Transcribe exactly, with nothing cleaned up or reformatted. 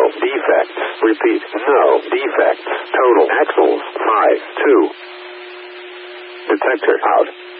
defects. Repeat, no defects. Total axles, five, two. Detector out.